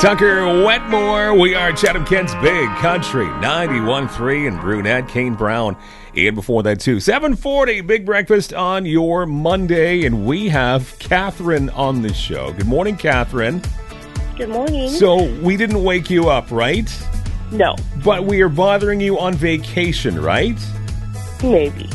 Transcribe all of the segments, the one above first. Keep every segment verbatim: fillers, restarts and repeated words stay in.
Tucker Wetmore. We are Chatham Kent's Big Country ninety-one point three and Brunette, Kane Brown. And before that, too, seven forty, Big Breakfast on your Monday. And we have Catherine on the show. Good morning, Catherine. Good morning. So we didn't wake you up, right? No. But we are bothering you on vacation, right? Maybe.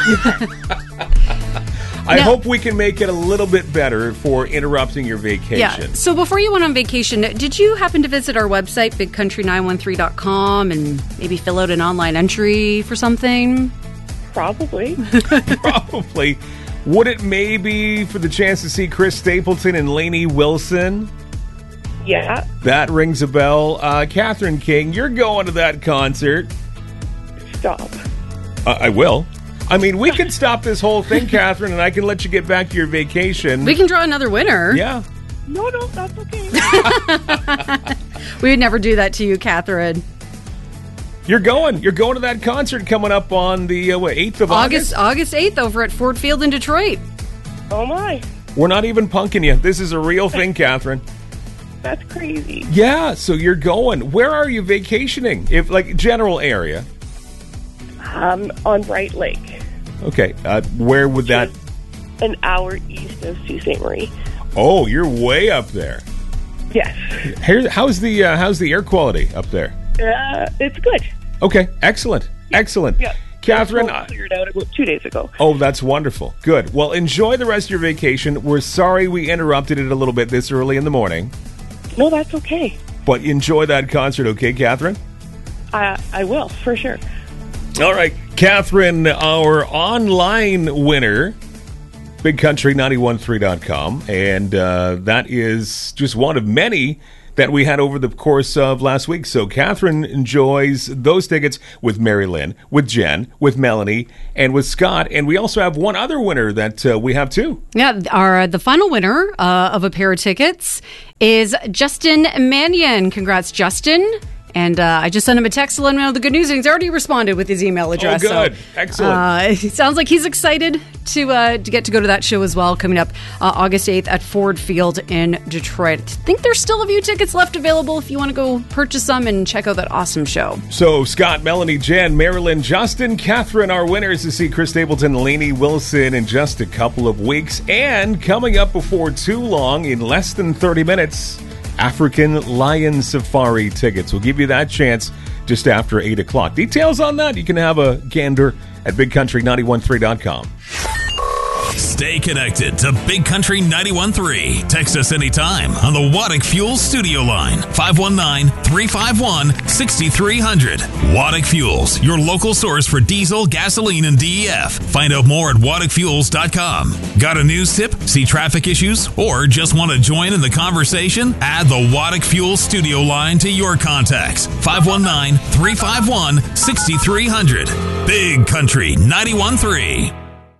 I No. hope we can make it a little bit better for interrupting your vacation. Yeah. So before you went on vacation, did you happen to visit our website, big country nine one three dot com, and maybe fill out an online entry for something? Probably. Probably. Would it maybe for the chance to see Chris Stapleton and Lainey Wilson? Yeah. That rings a bell. Uh, Catherine King, you're going to that concert. Stop. Uh, I will. I mean, we can stop this whole thing, Catherine, and I can let you get back to your vacation. We can draw another winner. Yeah. No, no, that's okay. We would never do that to you, Catherine. You're going. You're going to that concert coming up on the uh, what, eighth of August? August August eighth over at Ford Field in Detroit. Oh, my. We're not even punking you. This is a real thing, Catherine. That's crazy. Yeah, so you're going. Where are you vacationing? If like general area. Um, on Bright Lake. Okay. Uh, where would that... An hour east of Sault Ste. Marie. Oh, you're way up there. Yes. Here, how's the uh, how's the air quality up there? Uh, it's good. Okay, excellent. Excellent. Yeah. Catherine... I cleared out about two days ago. Oh, that's wonderful. Good. Well, enjoy the rest of your vacation. We're sorry we interrupted it a little bit this early in the morning. No, that's okay. But enjoy that concert, okay, Catherine? I, I will, for sure. All right, Catherine, our online winner, big country nine one three dot com, and uh, that is just one of many that we had over the course of last week. So Catherine enjoys those tickets with Mary Lynn, with Jen, with Melanie, and with Scott. And we also have one other winner that uh, we have too. Yeah, our the final winner uh, of a pair of tickets is Justin Mannion. Congrats, Justin. And uh, I just sent him a text to let him know the good news, and he's already responded with his email address. Oh, good. So, Excellent. Uh, it sounds like he's excited to uh, to get to go to that show as well, coming up uh, August eighth at Ford Field in Detroit. I think there's still a few tickets left available if you want to go purchase some and check out that awesome show. So Scott, Melanie, Jen, Marilyn, Justin, Catherine, our winners to see Chris Stapleton, Lainey Wilson in just a couple of weeks. And coming up before too long, in less than thirty minutes, African Lion Safari tickets. We'll give you that chance just after eight o'clock. Details on that, you can have a gander at big country nine one three dot com. Stay connected to Big Country ninety-one point three. Text us anytime on the Waddick Fuel studio line, five one nine, three five one, six three zero zero. Waddick Fuels, your local source for diesel, gasoline, and D E F. Find out more at waddick fuels dot com. Got a news tip, see traffic issues, or just want to join in the conversation? Add the Waddick Fuel studio line to your contacts, five one nine, three five one, six three zero zero. Big Country ninety-one point three.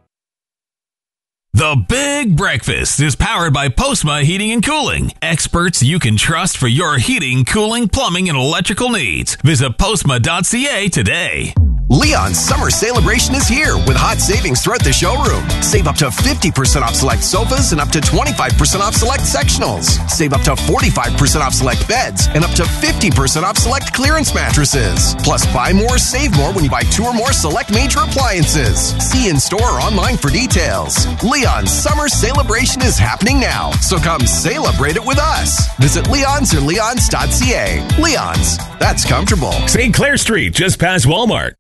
The Big Breakfast is powered by Postma Heating and Cooling. Experts you can trust for your heating, cooling, plumbing, and electrical needs. Visit postma dot c a today. Leon's summer celebration is here with hot savings throughout the showroom. Save up to fifty percent off select sofas and up to twenty-five percent off select sectionals. Save up to forty-five percent off select beds and up to fifty percent off select clearance mattresses. Plus, buy more, save more when you buy two or more select major appliances. See in store or online for details. Leon's summer celebration is happening now, so come celebrate it with us. Visit Leon's or leons dot c a. Leon's, that's comfortable. Saint Clair Street, just past Walmart.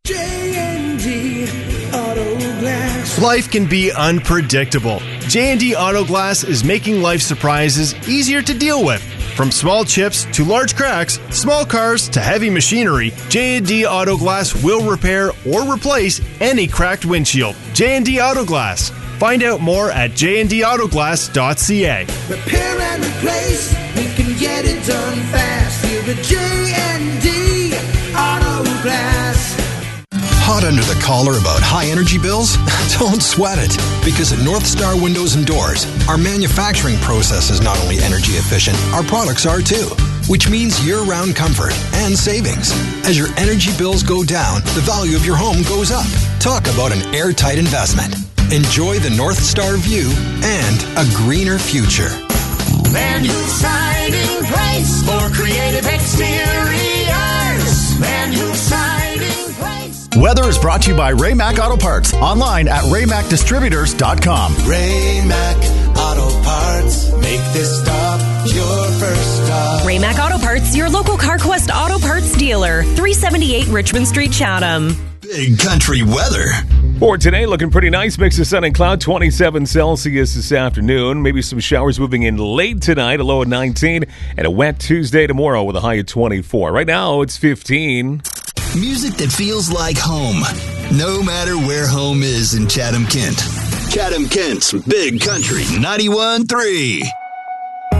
Life can be unpredictable. J and D Auto Glass is making life surprises easier to deal with. From small chips to large cracks, small cars to heavy machinery, J and D Auto Glass will repair or replace any cracked windshield. J and D Auto Glass. Find out more at j and d auto glass dot c a. Repair and replace, we can get it done fast. Here at J and D Auto Glass. Hot under the collar about high energy bills? Don't sweat it, because at North Star Windows and Doors, our manufacturing process is not only energy efficient, our products are too, which means year-round comfort and savings. As your energy bills go down, the value of your home goes up. Talk about an airtight investment. Enjoy the North Star view and a greener future. Man who's hiding place for creation. Creative exteriors, man who's hiding place. Weather is brought to you by Raymac Auto Parts. Online at ray mac distributors dot com. Raymac Auto Parts, make this stop your first stop. Raymac Auto Parts, your local CarQuest Auto Parts dealer. three seventy-eight Richmond Street, Chatham. Big Country weather. For today, looking pretty nice. Mix of sun and cloud, twenty-seven Celsius this afternoon. Maybe some showers moving in late tonight, a low of nineteen. And a wet Tuesday tomorrow with a high of twenty-four. Right now, it's fifteen. Music that feels like home, no matter where home is in Chatham-Kent. Chatham-Kent's Big Country ninety-one point three.